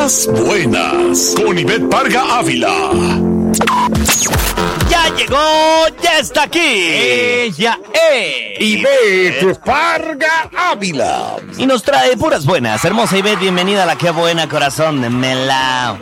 Puras buenas con Ivette Parga Ávila. Ya llegó, ya está aquí. Ella es Ivette Parga Ávila. y nos trae puras buenas. Hermosa Ivette, bienvenida a la Qué Buena, corazón de Melao.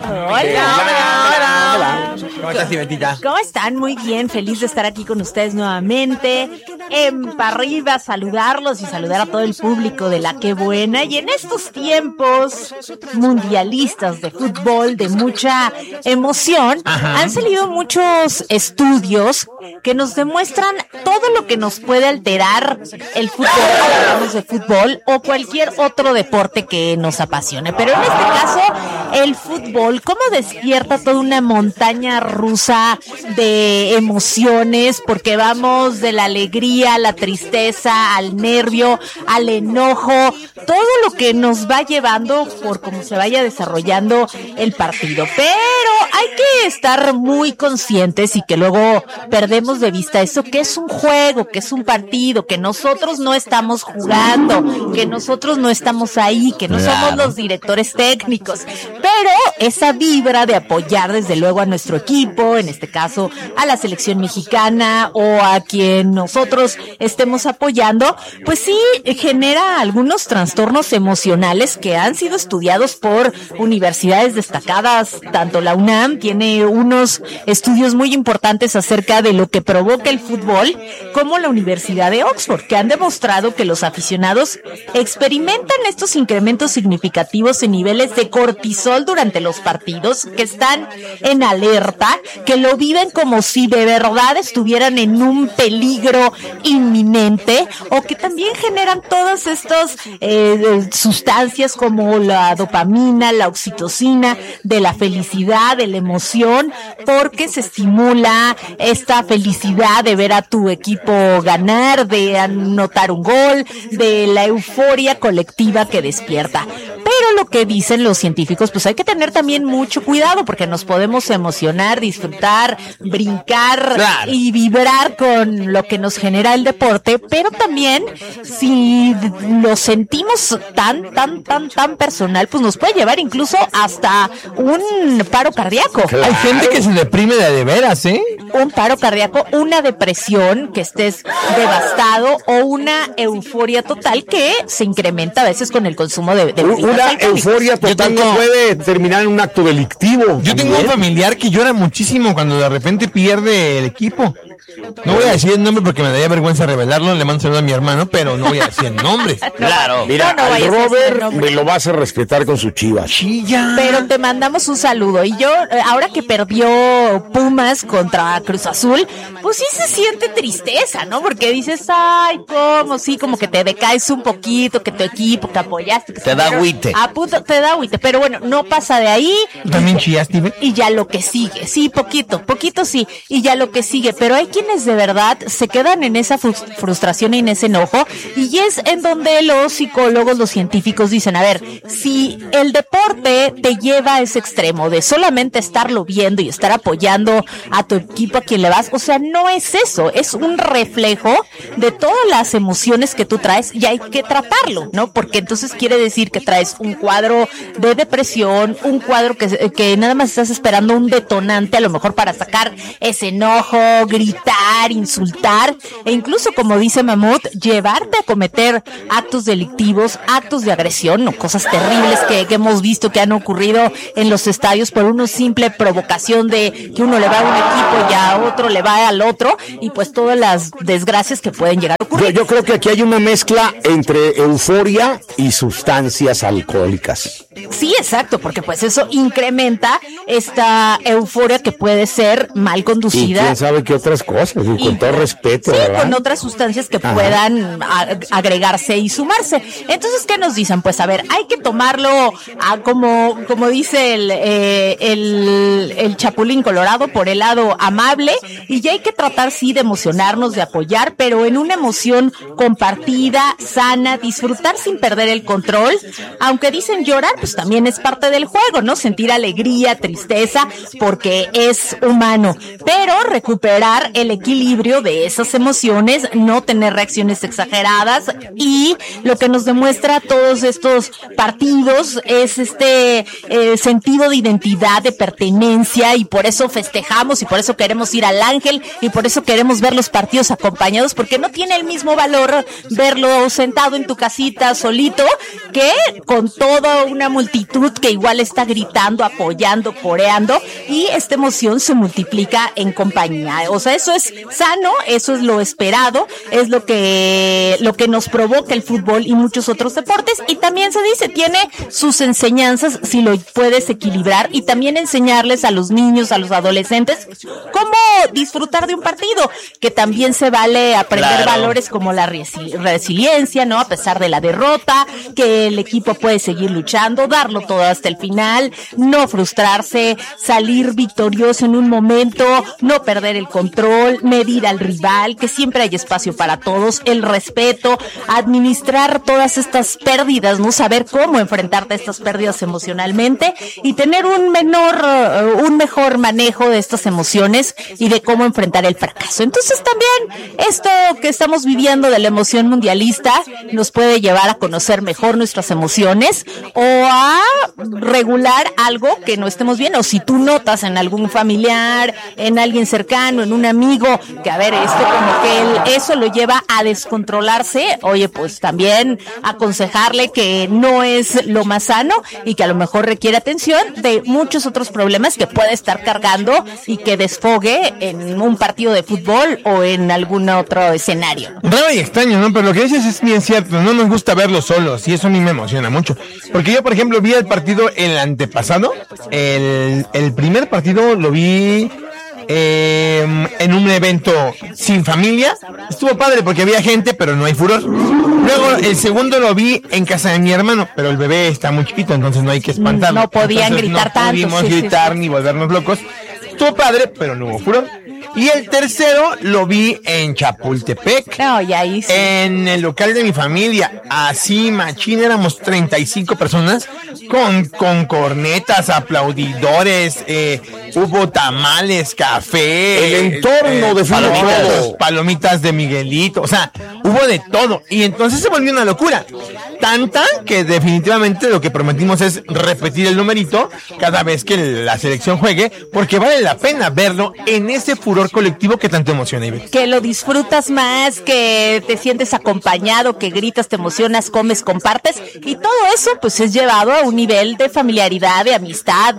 Hola. ¿Cómo estás, Ivetita? ¿Cómo están? Muy bien, feliz de estar aquí con ustedes nuevamente. Para arriba, saludarlos y saludar a todo el público de la Qué Buena. Y en estos tiempos mundialistas de fútbol, de mucha emoción, han salido muchos estudios que nos demuestran todo lo que nos puede alterar el fútbol, hablamos de fútbol o cualquier otro deporte que nos apasione. Pero en este caso, el fútbol, cómo despierta toda una montaña rusa de emociones, porque vamos de la alegría, a la tristeza, al nervio, al enojo, todo lo que nos va llevando por cómo se vaya desarrollando el partido. Pero hay que estar muy conscientes y que luego perdemos de vista eso, que es un juego, que es un partido, que nosotros no estamos jugando, que nosotros no estamos ahí, que no somos los directores técnicos, pero esa vibra de apoyar desde luego a nuestro equipo, en este caso a la selección mexicana o a quien nosotros estemos apoyando, pues sí genera algunos trastornos emocionales que han sido estudiados por universidades destacadas. Tanto la UNAM tiene unos estudios muy importantes acerca de lo que provoca el fútbol, como la Universidad de Oxford, que han demostrado que los aficionados experimentan estos incrementos significativos en niveles de cortisol durante los partidos, que están en alerta, que lo viven como si de verdad estuvieran en un peligro inminente, o que también generan todas estas sustancias como la dopamina, la oxitocina, de la felicidad, de la emoción, porque se estimula esta felicidad de ver a tu equipo ganar, de anotar un gol, de la euforia colectiva que despierta. Pero lo que dicen los científicos, pues hay que tener también mucho cuidado, porque nos podemos emocionar, disfrutar, brincar y vibrar con lo que nos genera el deporte, pero también si lo sentimos tan personal, pues nos puede llevar incluso hasta un paro cardíaco. Hay gente que se deprime de veras, ¿eh? Un paro cardíaco, una depresión, que estés devastado, o una euforia total que se incrementa a veces con el consumo de una euforia total que puede terminar en un acto delictivo. Yo tengo un familiar que llora muchísimo cuando de repente pierde el equipo. No voy a decir el nombre porque me daría vergüenza revelarlo, le mando saludo a mi hermano, pero no voy a decir el nombre. Claro. Mira, No al vayas a decir el Robert nombre. me lo vas a respetar con su Chivas. Chilla. Pero te mandamos un saludo. Y yo, ahora que perdió Pumas contra Cruz Azul, pues sí se siente tristeza, ¿no? Porque dices, ay, ¿cómo? Sí, como que te decaes un poquito, que tu equipo, que apoyaste. Que Te da agüite. A punto, te da agüite. Pero bueno, no pasa de ahí. ¿También chillaste, Ivette? Y ya lo que sigue, sí, poquito sí, y ya lo que sigue, pero hay quienes de verdad se quedan en esa frustración y en ese enojo, y es en donde los psicólogos, los científicos dicen, a ver, si el deporte te lleva a ese extremo de solamente estarlo viendo y estar apoyando a tu equipo, a quien le vas, o sea, no es eso, es un reflejo de todas las emociones que tú traes y hay que tratarlo, ¿no? Porque entonces quiere decir que traes un cuadro de depresión, un cuadro que nada más estás esperando un detonante a lo mejor para sacar ese enojo, gritar, insultar, e incluso, como dice Mamut, llevarte a cometer actos delictivos, actos de agresión, ¿no? Cosas terribles que hemos visto que han ocurrido en los estadios por una simple provocación de que uno le va a un equipo y a otro le va al otro, y pues todas las desgracias que pueden llegar a ocurrir. Yo creo que aquí hay una mezcla entre euforia y sustancias alcohólicas. Sí, exacto, porque pues eso incrementa esta euforia que puede ser mal Y conducida. quién sabe qué otras cosas, y con todo respeto, Sí, ¿verdad? con otras sustancias que puedan agregarse y sumarse. Entonces, ¿qué nos dicen? Pues a ver, hay que tomarlo como dice el Chapulín Colorado, por el lado amable, y ya hay que tratar, sí, de emocionarnos, de apoyar, pero en una emoción compartida, sana, disfrutar sin perder el control. Aunque dicen llorar, pues también es parte del juego, ¿no? Sentir alegría, tristeza, porque es humano, pero recuperar el equilibrio de esas emociones, no tener reacciones exageradas, y lo que nos demuestra todos estos partidos es sentido de identidad, de pertenencia, y por eso festejamos y por eso queremos ir al Ángel y por eso queremos ver los partidos acompañados, porque no tiene el mismo valor verlo sentado en tu casita solito que con toda una multitud que igual está gritando, apoyando, coreando, y esta emoción se multiplica en compañía. O sea, eso es sano, eso es lo esperado, es lo que nos provoca el fútbol y muchos otros deportes, y también se dice, tiene sus enseñanzas si lo puedes equilibrar, y también enseñarles a los niños, a los adolescentes, cómo disfrutar de un partido, que también se vale aprender valores como la resiliencia, ¿no? A pesar de la derrota, que el equipo puede seguir luchando, darlo todo hasta el final, no frustrarse, salir victorioso en un momento, no perder el control, medir al rival, que siempre hay espacio para todos, el respeto, administrar todas estas pérdidas, ¿no? Saber cómo enfrentarte a estas pérdidas emocionalmente y tener un mejor manejo de estas emociones y de cómo enfrentar el fracaso. Entonces también esto que estamos viviendo de la emoción mundialista nos puede llevar a conocer mejor nuestras emociones o a regular algo que no estemos bien, o si tú notas en algún familiar, en alguien cercano, en un amigo, que a ver, como que eso lo lleva a descontrolarse, oye, pues también aconsejarle que no es lo más sano y que a lo mejor requiere atención de muchos otros problemas que puede estar cargando y que desfogue en un partido de fútbol o en algún otro escenario. Raro y extraño, ¿no? Pero lo que dices es bien cierto, no nos gusta verlos solos y eso a mí me emociona mucho. Porque yo, por ejemplo, vi el partido el antepasado, el primer partido lo vi en un evento sin familia. Estuvo padre porque había gente, pero no hay furor. Luego el segundo lo vi en casa de mi hermano, pero el bebé está muy chiquito, entonces no hay que espantarlo. No podían gritar tanto. No pudimos gritar ni volvernos locos. Estuvo padre, pero no hubo furor. Y el tercero lo vi en Chapultepec. No, y ahí sí. En el local de mi familia. Así, machín, éramos 35 personas con cornetas, aplaudidores, hubo tamales, café. El entorno de palomitas de Miguelito, o sea, hubo de todo. Y entonces se volvió una locura. Tanta que definitivamente lo que prometimos es repetir el numerito cada vez que la selección juegue, porque vale la pena verlo en ese furor colectivo que tanto emociona, Ivette. Que lo disfrutas más, que te sientes acompañado, que gritas, te emocionas, comes, compartes, y todo eso pues es llevado a un nivel de familiaridad, de amistad,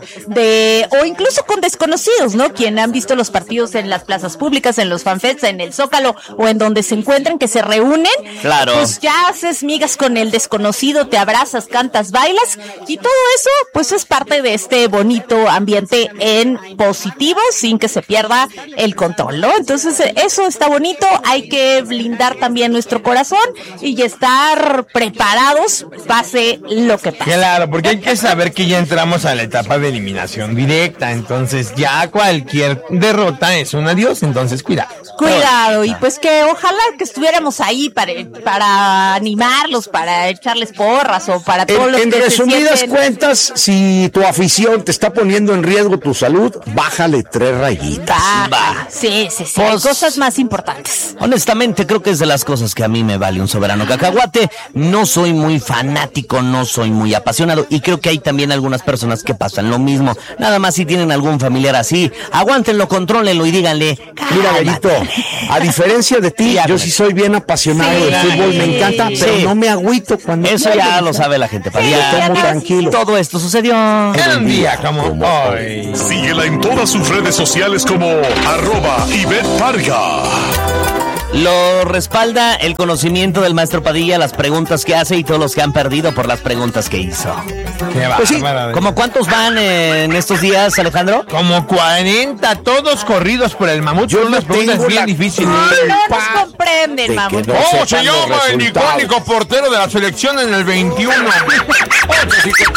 o incluso con desconocidos, ¿no? Quien han visto los partidos en las plazas públicas, en los fanfests, en el Zócalo o en donde se encuentran, que se reúnen, claro, pues ya haces migas con el desconocido, te abrazas, cantas, bailas, y todo eso pues es parte de este bonito ambiente en positivo, sin que se pierda el control, ¿no? Entonces eso está bonito, hay que blindar también nuestro corazón y estar preparados pase lo que pase. Claro, porque hay que saber que ya entramos a la etapa de eliminación directa, entonces ya cualquier derrota es un adiós, entonces cuidado, y pues que ojalá que estuviéramos ahí para animarlos, para echarles porras o para todos los que en resumidas cuentas, si tu afición te está poniendo en riesgo tu salud, bájale 3 rayitas. Sí, Pues, hay cosas más importantes. Honestamente, creo que es de las cosas que a mí me vale un soberano cacahuate. No soy muy fanático, no soy muy apasionado, y creo que hay también algunas personas que pasan lo mismo. Nada más si tienen algún familiar así, aguántenlo, contrólenlo y díganle: mira, Benito, a diferencia de ti, yo sí soy bien apasionado del fútbol, me encanta, pero no me agüito cuando... Eso ya lo sabe la gente, Tomo tranquilo. Todo esto sucedió en un día como hoy. Síguela en todas sus redes sociales como @Ivette Parga. Lo respalda el conocimiento del maestro Padilla, las preguntas que hace y todos los que han perdido por las preguntas que hizo. Pues sí. ¿Cómo cuántos van en estos días, Alejandro? Como 40, todos corridos por el mamut. Yo unas preguntas bien difíciles. No nos comprenden, mamut. ¿Cómo se llama el icónico portero de la selección en el 21?